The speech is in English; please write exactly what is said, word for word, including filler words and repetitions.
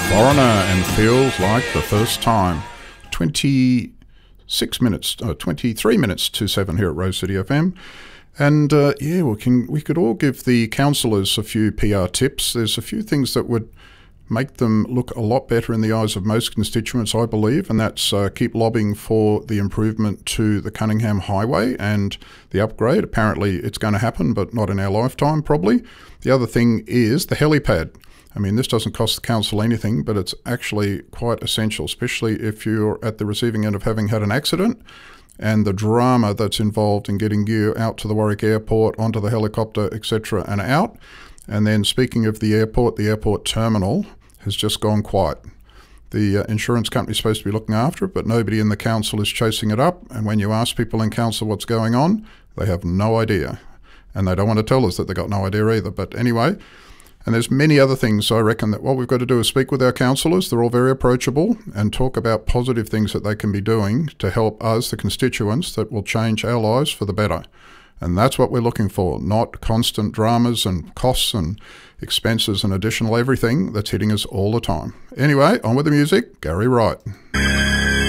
Foreigner and Feels Like the First Time. twenty-six minutes, uh, twenty-three minutes to seven here at Rose City F M. And uh, yeah, we can we could all give the councillors a few P R tips. There's a few things that would make them look a lot better in the eyes of most constituents, I believe, and that's uh, keep lobbying for the improvement to the Cunningham Highway and the upgrade. Apparently it's going to happen, but not in our lifetime, probably. The other thing is the helipad. I mean, this doesn't cost the council anything, but it's actually quite essential, especially if you're at the receiving end of having had an accident and the drama that's involved in getting you out to the Warwick Airport, onto the helicopter, et cetera, and out. And then speaking of the airport, the airport terminal has just gone quiet. The uh, insurance company's supposed to be looking after it, but nobody in the council is chasing it up. And when you ask people in council what's going on, they have no idea. And they don't want to tell us that they've got no idea either. But anyway, and there's many other things. I reckon that what we've got to do is speak with our councillors. They're all very approachable, and talk about positive things that they can be doing to help us, the constituents, that will change our lives for the better. And that's what we're looking for, not constant dramas and costs and expenses and additional everything that's hitting us all the time. Anyway, on with the music. Gary Wright.